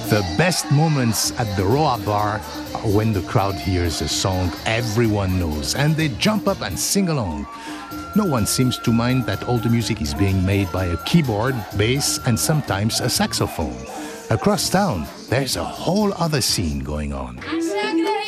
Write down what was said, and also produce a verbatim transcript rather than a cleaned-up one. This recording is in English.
The best moments at the Roa Bar are when the crowd hears a song everyone knows and they jump up and sing along. No one seems to mind that all the music is being made by a keyboard, bass, and sometimes a saxophone. Across town, there's a whole other scene going on.